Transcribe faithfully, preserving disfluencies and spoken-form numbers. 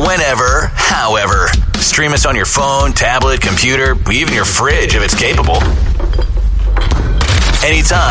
whenever, however. Stream us on your phone, tablet, computer, even your fridge if it's capable. Anytime.